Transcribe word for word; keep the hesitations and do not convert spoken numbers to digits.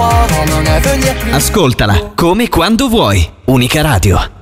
voir en un avenir plus. Ascoltala come quando vuoi. Unica Radio.